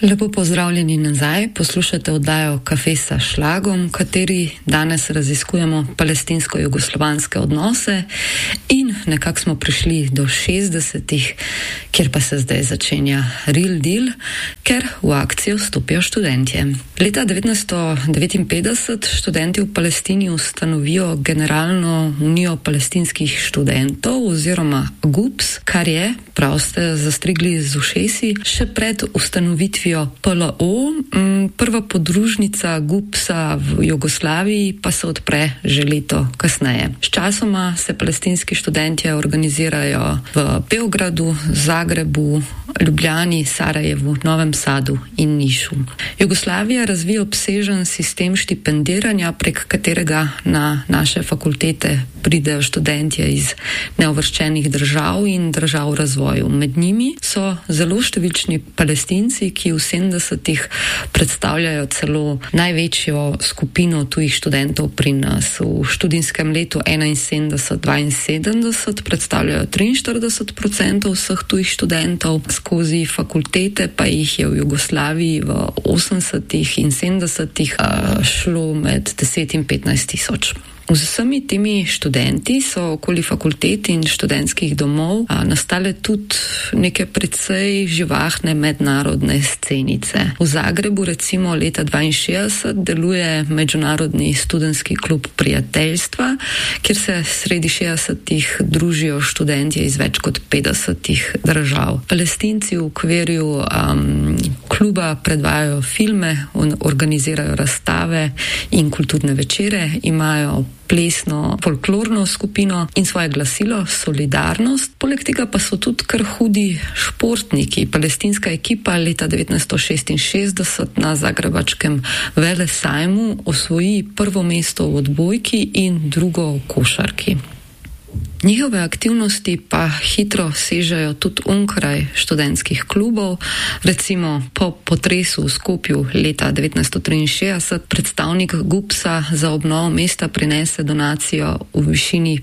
Lepo pozdravljeni nazaj, poslušate oddajo Kafe sa šlagom, v kateri danes raziskujemo palestinsko-jugoslovanske odnose in nekako smo prišli do 60-ih, kjer pa se zdaj začenja real deal, ker v akcijo stopijo študentje. Leta 1959 študenti v Palestini ustanovijo Generalno unijo palestinskih študentov oziroma GUPS, kar je, prav ste zastrigli z ušesi, še pred ustanovitvijo PLO, prva podružnica GUPS-a v Jugoslaviji pa se odpre že leto kasneje. Sčasoma se palestinski študentje organizirajo v Beogradu, Zagrebu, Ljubljani, Sarajevu, Novem Sadu in Nišu. Jugoslavija razvija obsežen sistem štipendiranja, prek katerega na naše fakultete pridejo študentje iz neuvrščenih držav in držav v razvoju. Med njimi so zelo številčni Palestinci, ki v 70-ih predstavljajo celo največjo skupino tujih študentov pri nas. V študijskem letu 71-72 predstavljajo 43% vseh tujih študentov, skozi fakultete pa jih je v Jugoslaviji v 80-ih in 70-ih šlo med 10 in 15 tisoč. Z vsemi temi študenti so okoli fakultet in študentskih domov nastale tudi neke precej živahne mednarodne scenice. V Zagrebu recimo leta 62 deluje Mednarodni študentski klub prijateljstva, kjer se sredi 60-ih družijo študentje iz več kot 50 držav. Palestinci v okviru kluba predvajajo filme, organizirajo razstave in kulturne večere, imajo plesno folklorno skupino in svoje glasilo Solidarnost. Poleg tega pa so tudi kar hudi športniki. Palestinska ekipa leta 1966 na zagrebačkem velesajmu osvoji prvo mesto v odbojki in drugo v košarki. Njihove aktivnosti pa hitro sežejo tudi onkraj študentskih klubov. Recimo po potresu v Skopju leta 1963 predstavnik GUPS-a za obnovo mesta prinese donacijo v višini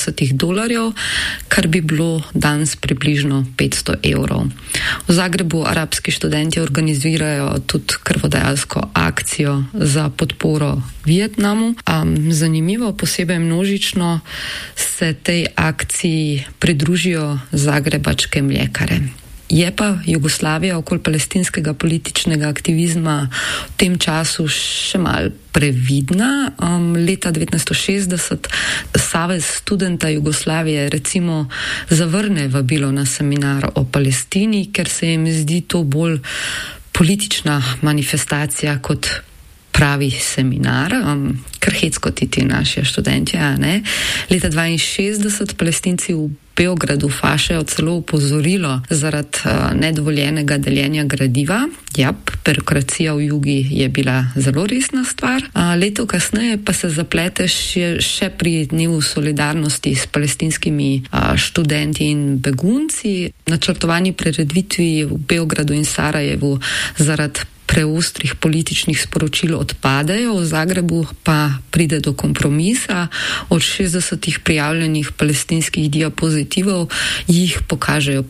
$50, kar bi bilo danes približno 500 evrov. V Zagrebu arabski študenti organizirajo tudi krvodajalsko akcijo za podporo Vietnamu. Zanimivo, posebej množično se tej akciji pridružijo zagrebačke mljekare. Je pa Jugoslavija okoli palestinskega političnega aktivizma v tem času še malo previdna. Leta 1960 Savez študenta Jugoslavije recimo zavrne vabilo na seminar o Palestini, ker se jim zdi to bolj politična manifestacija kot pravi seminar, kar hecko ti naši študentje, ne? Leta 1962 Palestinci v Beogradu fašejo celo upozorilo zaradi nedovoljenega deljenja gradiva. Birokracija v Jugi je bila zelo resna stvar. Leto kasneje pa se zaplete še pri dnevu solidarnosti s palestinskimi študenti in begunci. Načrtovani prireditvi v Beogradu in Sarajevu zaradi preostrih političnih sporočil odpadejo, v Zagrebu pa pride do kompromisa. Od 60 prijavljenih palestinskih diapozitivov jih pokažejo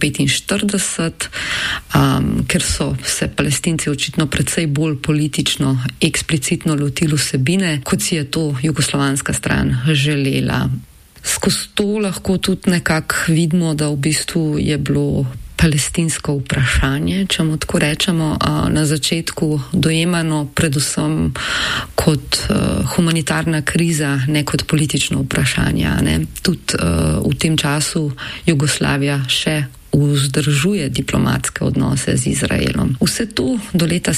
45, ker so se Palestinci očitno precej bolj politično, eksplicitno lotili vsebine, kot si je to jugoslovanska stran želela. Skozi to lahko tudi nekako vidimo, da v bistvu je bilo palestinsko vprašanje, če mu tako rečemo, na začetku dojemano predvsem kot humanitarna kriza, ne kot politično vprašanje. Ne? Tudi v tem času Jugoslavija še vzdržuje diplomatske odnose z Izraelom. Vse to do leta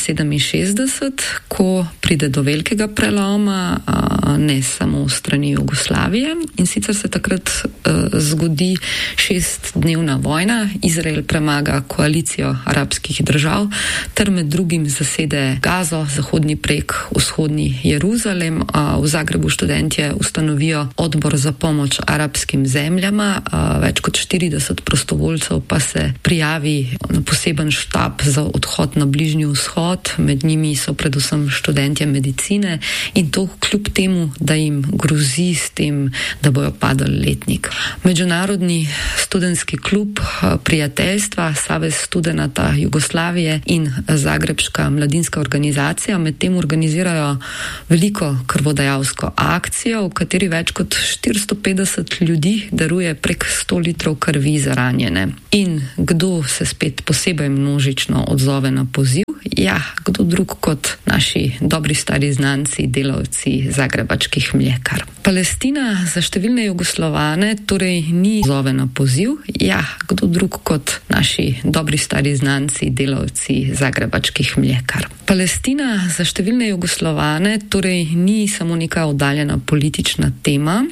1967, ko pride do velikega preloma, ne samo strani Jugoslavije, in sicer se takrat zgodi 6-dnevna vojna. Izrael premaga koalicijo arabskih držav ter med drugim zasede Gazo, zahodni breg, vzhodni Jeruzalem. V Zagrebu študentje ustanovijo odbor za pomoč arabskim zemljama, več kot 40 prostovoljcev pa se prijavi na poseben štab za odhod na Bližnji vzhod. Med njimi so predvsem študentje študentje medicine in to kljub temu, da jim grozi s tem, da bojo padali letnik. Mednarodni študentski klub prijateljstva Savez študenata Jugoslavije in Zagrebška mladinska organizacija medtem organizirajo veliko krvodajalsko akcijo, v kateri več kot 450 ljudi daruje prek 100 litrov krvi za ranjene. In kdo se spet posebej množično odzove na poziv? Ja, kdo drug kot naši dobri stari znanci, delavci zagrebačkih mlekar. Palestina za številne Jugoslovane torej ni odzove na poziv. Ja, kdo drug kot naši dobri stari znanci, delavci zagrebačkih mlekar. Palestina za številne Jugoslovane torej ni samo neka oddaljena politična tema,